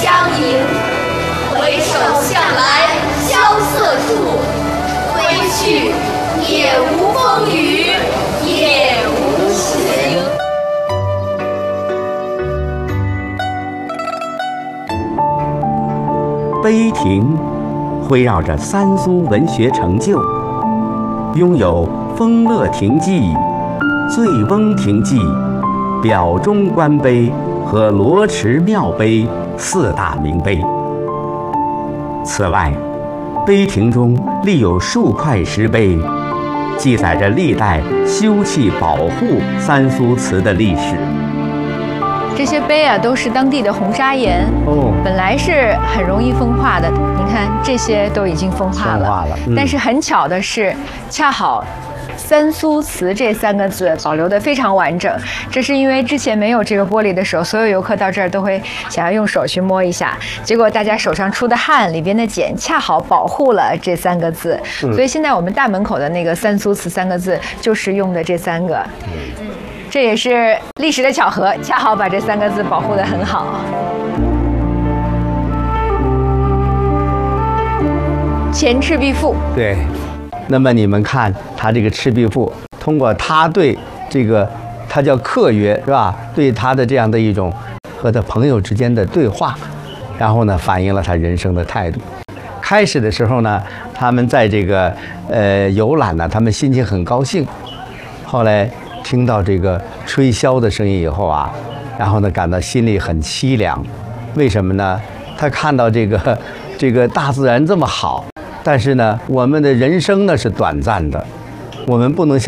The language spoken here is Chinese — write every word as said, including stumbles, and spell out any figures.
相迎，回首向来萧瑟处，归去，也无风雨也无晴。 碑亭围绕着三苏文学成就，拥有《丰乐亭记》《醉翁亭记》《表中观碑》和罗池庙碑四大名碑。此外，碑亭中立有数块石碑，记载着历代修葺保护三苏祠的历史。 这些碑啊，都是当地的红砂岩，哦，本来是很容易风化的。你看，这些都已经风化了。 风化了，嗯、 但是很巧的是，恰好三苏祠这三个字保留得非常完整。这是因为之前没有这个玻璃的时候，所有游客到这儿都会想要用手去摸一下，结果大家手上出的汗里边的碱恰好保护了这三个字，嗯、所以现在我们大门口的那个三苏祠三个字就是用的这三个。嗯，这也是历史的巧合，恰好把这三个字保护得很好。前赤壁赋， 对。那么你们看他这个赤壁赋，通过他对这个，他叫客约是吧？对他的这样的一种和他朋友之间的对话，然后呢，反映了他人生的态度。开始的时候呢，他们在这个呃游览呢，他们心情很高兴。后来听到这个吹箫的声音以后啊，然后呢，感到心里很凄凉。为什么呢？他看到这个这个大自然这么好。但是呢，我们的人生呢是短暂的，我们不能像